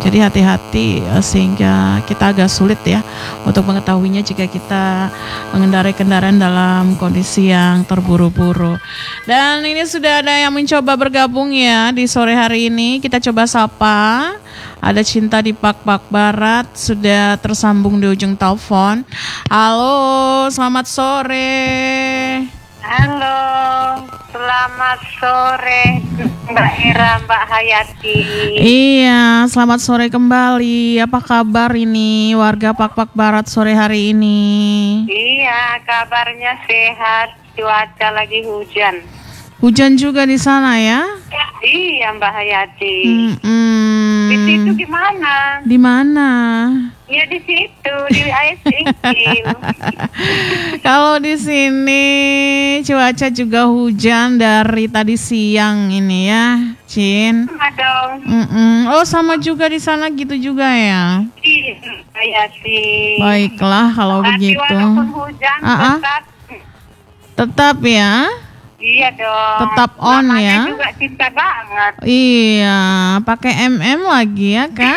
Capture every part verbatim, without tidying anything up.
Jadi hati-hati uh, sehingga kita agak sulit ya untuk mengetahuinya jika kita mengendarai kendaraan dalam kondisi yang terburu-buru. Dan ini sudah ada yang mencoba bergabung ya di sore hari ini. Kita coba sapa. Ada Cinta di Pak-Pak Barat sudah tersambung di ujung telepon. Halo, selamat sore. Halo, selamat sore Mbak Ira, Mbak Hayati. Iya, selamat sore kembali. Apa kabar ini warga Pak-Pak Barat sore hari ini? Iya, kabarnya sehat. Cuaca lagi hujan. Hujan juga di sana ya? Iya, Mbak Hayati. Mm-mm. Di situ gimana? Di mana? Ya di situ, di air sedikit. Kalau di sini cuaca juga hujan dari tadi siang ini ya, Cin. Sama dong. Mm-mm. Oh, sama juga di sana gitu juga ya. Iya, Mbak Hayati. Baiklah kalau Tapi begitu. walaupun hujan Ah-ah. tetap. Tetap ya. Iya dong. Tetap on Namanya ya. juga cinta banget. Iya, pakai M M lagi ya kan?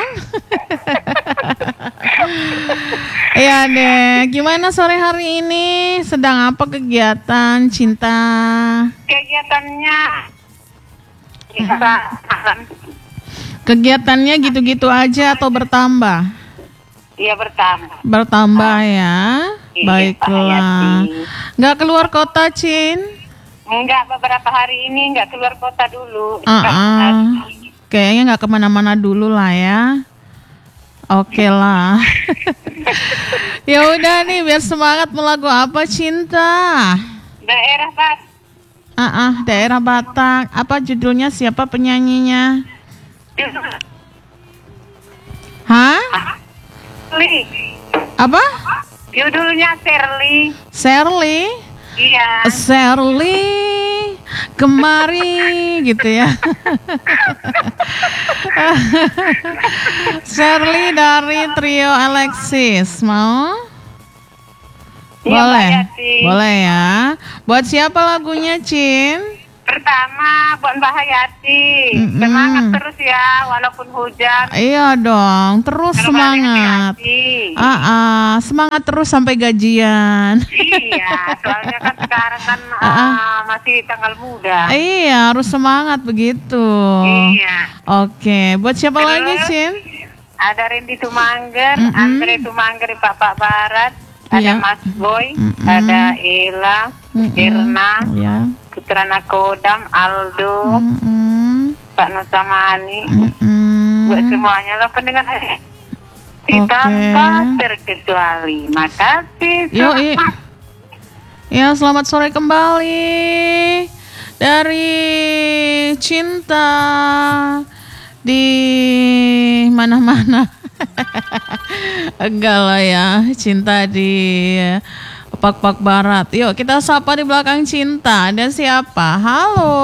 Iya deh. Gimana sore hari ini? Sedang apa kegiatan Cinta? Kegiatannya kita Kegiatannya gitu-gitu aja atau bertambah? Iya bertambah. Bertambah ya. Iya, Baiklah. Pak Hayati. Nggak keluar kota, Cin? Enggak, beberapa hari ini enggak keluar kota dulu. Uh-uh. Kayaknya nggak kemana-mana dulu lah ya. Oke lah. Ya udah nih, biar semangat mau lagu apa Cinta? Daerah Bat. Ah, uh-uh, daerah Batak. Apa judulnya? Siapa penyanyinya? Hah? Li. Apa? Judulnya Shirley. Shirley? Iya. Shirley kemari gitu ya. Shirley dari trio Alexis mau? Iya, Boleh, Mbak Hayati. boleh ya. Buat siapa lagunya, Cin? Pertama buat Mbak Hayati. Mm-mm. Semangat terus ya walaupun hujan. Iya dong, terus Terbalik semangat. hati-hati. Ah, ah, semangat terus sampai gajian. Iya, soalnya kan sekarang kan Ah, ah. ah, masih tanggal muda. Iya, harus semangat begitu. Iya. Oke, buat siapa Terus? lagi, Cin? Ada Randy Tumangger, Mm-mm. Andre Tumangger di Pak-Pak Barat, ada Iya. Mas Boy, Mm-mm. ada Ella, Mm-mm. Irna, Ya. Putra Nakodam, Aldo, Mm-mm. Pak Nusamani, Mm-mm. buat semuanya lah pendengar. Oke. Tanpa terkecuali. Makasih. Yoi. selamat. Ya, selamat sore kembali dari Cinta di mana-mana. Enggak lah ya, Cinta di Pak-Pak Barat. Yuk kita sapa di belakang Cinta. Ada siapa? Halo.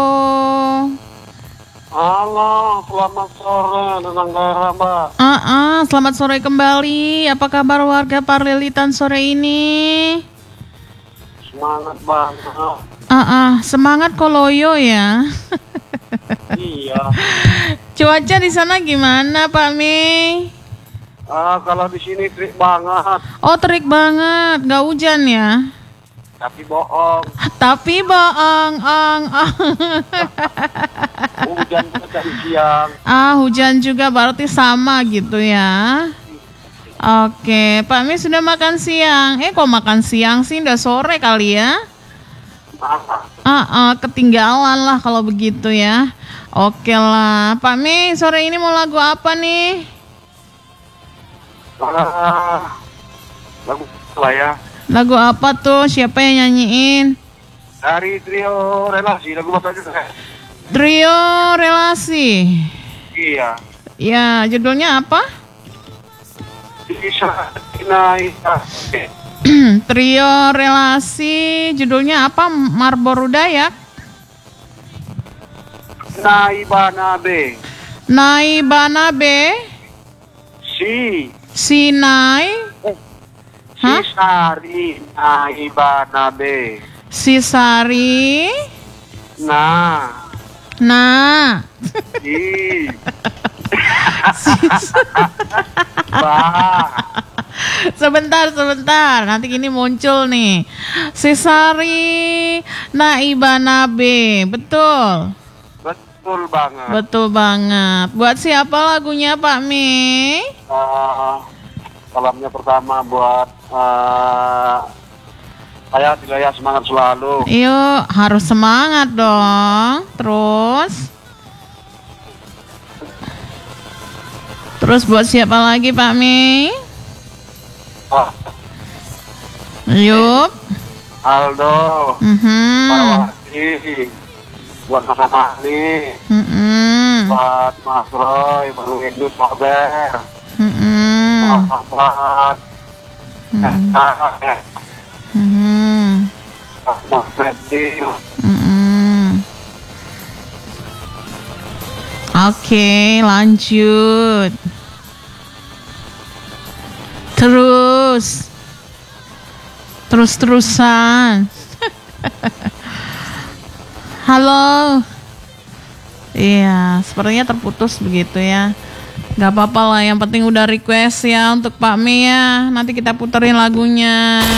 Halo, selamat sore tentang daerah Mbak. Ah, ah, selamat sore kembali. Apa kabar warga Parlilitan sore ini? Semangat banget. Ah, ah, semangat koloyo ya. Iya. Cuaca di sana gimana, Pak Mi? Ah, kalau di sini terik banget, Oh, terik banget, nggak hujan ya? tapi bohong. Tapi bohong, ong, ong. Hujan dari siang. Ah, hujan juga berarti sama gitu ya. Oke, Pak Mi sudah makan siang. Eh, kok makan siang sih? Udah sore kali ya? Ah, Ah, ah, ketinggalan lah kalau begitu ya. Oke lah, Pak Mi sore ini mau lagu apa nih? ah, lagu apa ya? Lagu apa tuh? Siapa yang nyanyiin? Dari trio relasi, lagu apa juga? Trio Relasi. Iya. Ya, judulnya apa? Bisa naik. Trio Relasi, judulnya apa? Marbor Dayak. Naibanabe. Naibanabe. Si. Sinai. Hah? Sisari Naibanabe. Sisari. Nah. Nah. I. Bah. Sebentar, sebentar. Nanti gini muncul nih. Sisari Naiba Nabe. Betul. Betul banget. Betul banget. Buat siapa lagunya Pak Mi? Uh, salamnya pertama buat uh, saya Dilaya semangat selalu. Yuk, harus semangat dong. Terus Terus buat siapa lagi Pak Mi? Ah, Yup. Aldo, Mhm. Parwati, buat Mas Amali, Mhm. buat Mas Roy, Bang Indus, Pak Ber, Mhm. Mas Ahmad, Mhm. eh, Mhm. Mas Freddy. Mhm. Oke, lanjut. Terus. Terus-terusan. Halo. Iya, sepertinya terputus begitu ya. Gak apa-apa lah, yang penting udah request ya untuk Pak Mi ya. Nanti kita puterin lagunya.